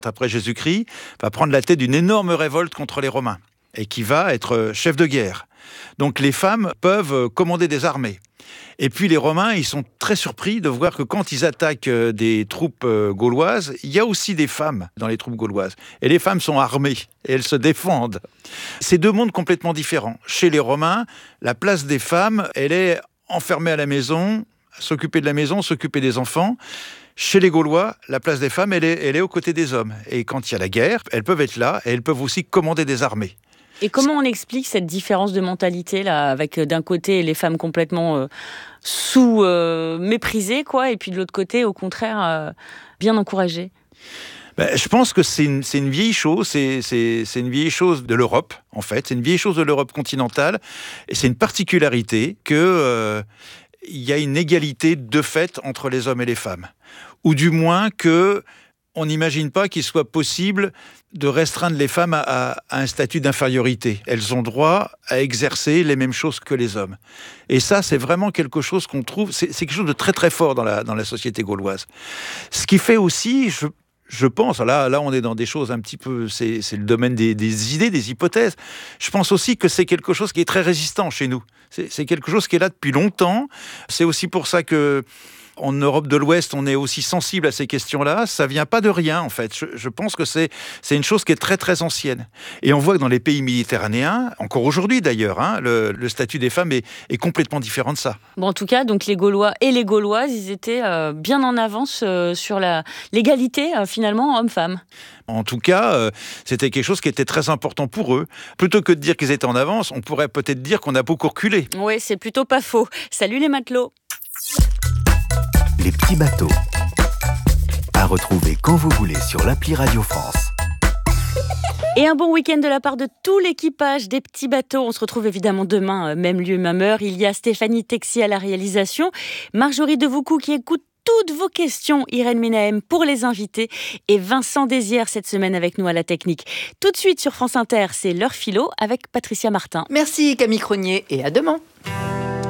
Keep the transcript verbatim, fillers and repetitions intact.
après Jésus-Christ, va prendre la tête d'une énorme révolte contre les Romains et qui va être chef de guerre. Donc les femmes peuvent commander des armées. Et puis les Romains, ils sont très surpris de voir que quand ils attaquent des troupes gauloises, il y a aussi des femmes dans les troupes gauloises. Et les femmes sont armées et elles se défendent. C'est deux mondes complètement différents. Chez les Romains, la place des femmes, elle est enfermée à la maison, s'occuper de la maison, s'occuper des enfants. Chez les Gaulois, la place des femmes, elle est, elle est aux côtés des hommes. Et quand il y a la guerre, elles peuvent être là et elles peuvent aussi commander des armées. Et comment on explique cette différence de mentalité là, avec d'un côté les femmes complètement euh, sous euh, méprisées, quoi, et puis de l'autre côté, au contraire, euh, bien encouragées? Ben, je pense que c'est une, c'est une vieille chose, c'est, c'est, c'est une vieille chose de l'Europe, en fait. C'est une vieille chose de l'Europe continentale. Et c'est une particularité que euh, il y a une égalité de fait entre les hommes et les femmes. Ou du moins que on n'imagine pas qu'il soit possible de restreindre les femmes à, à, à un statut d'infériorité. Elles ont droit à exercer les mêmes choses que les hommes. Et ça, c'est vraiment quelque chose qu'on trouve, c'est, c'est quelque chose de très très fort dans la, dans la société gauloise. Ce qui fait aussi, je, je pense, là, là on est dans des choses un petit peu, c'est, c'est le domaine des, des idées, des hypothèses. Je pense aussi que c'est quelque chose qui est très résistant chez nous. C'est, c'est quelque chose qui est là depuis longtemps. C'est aussi pour ça que en Europe de l'Ouest, on est aussi sensible à ces questions-là. Ça vient pas de rien, en fait. Je, je pense que c'est, c'est une chose qui est très, très ancienne. Et on voit que dans les pays méditerranéens, encore aujourd'hui d'ailleurs, hein, le, le statut des femmes est, est complètement différent de ça. Bon, en tout cas, donc les Gaulois et les Gauloises, ils étaient euh, bien en avance euh, sur la, l'égalité, euh, finalement, homme-femme. En tout cas, euh, c'était quelque chose qui était très important pour eux. Plutôt que de dire qu'ils étaient en avance, on pourrait peut-être dire qu'on a beaucoup reculé. Oui, c'est plutôt pas faux. Salut les matelots. Les petits bateaux. À retrouver quand vous voulez sur l'appli Radio France. Et un bon week-end de la part de tout l'équipage des petits bateaux. On se retrouve évidemment demain, même lieu, même heure. Il y a Stéphanie Texier à la réalisation, Marjorie Devoucou qui écoute toutes vos questions, Irène Menahem pour les invités et Vincent Désières cette semaine avec nous à la technique. Tout de suite sur France Inter, c'est l'heure philo avec Patricia Martin. Merci Camille Cronier et à demain.